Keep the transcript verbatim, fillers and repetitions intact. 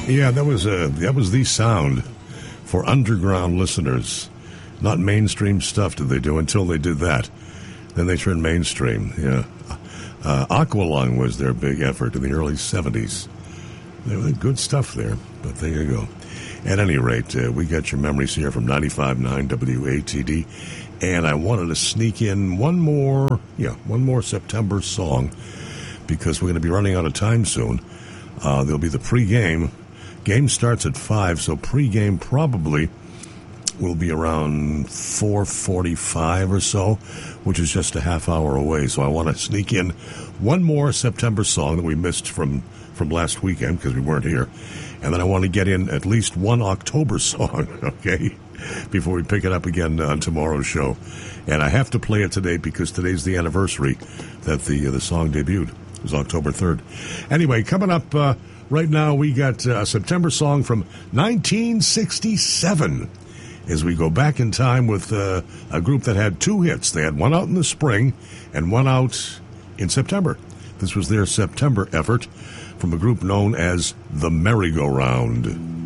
Yeah, that was uh, that was the sound for underground listeners. Not mainstream stuff did they do until they did that. Then they turned mainstream. Yeah, uh, Aqualung was their big effort in the early seventies. They were good stuff there, but there you go. At any rate, uh, we got your memories here from ninety-five point nine W A T D, and I wanted to sneak in one more, yeah, one more September song because we're going to be running out of time soon. Uh, there'll be the pregame. Game starts at five, so pregame probably will be around four forty-five or so, which is just a half hour away. So I want to sneak in one more September song that we missed from, from last weekend because we weren't here. And then I want to get in at least one October song, okay, before we pick it up again on tomorrow's show. And I have to play it today because today's the anniversary that the, uh, the song debuted. It was October third. Anyway, coming up... Uh, Right now, we got a September song from nineteen sixty-seven as we go back in time with uh, a group that had two hits. They had one out in the spring and one out in September. This was their September effort from a group known as The Merry-Go-Round.